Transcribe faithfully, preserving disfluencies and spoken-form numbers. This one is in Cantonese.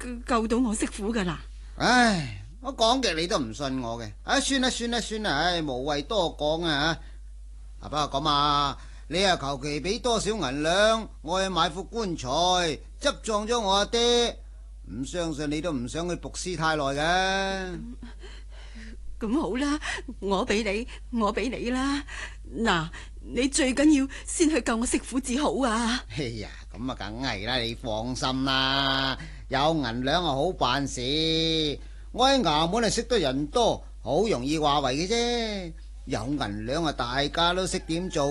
救到我媳婦噶啦。 唉，我講極你都唔信我嘅。唉，算啦算啦算啦，唉，無謂多講啊吓。不過咁啊，你啊求其俾多少銀兩，我去買副棺材，執葬咗我阿爹。唔相信你都唔想去伏屍太耐嘅。 咁好啦，我俾你，我俾你啦。嗱，你最緊要先去救我媳婦至好啊！ 哎呀，咁啊梗係啦，你放心啦，有銀兩啊好辦事。我喺衙門啊識得人多，好容易話為嘅啫。有銀兩啊，大家都識點做。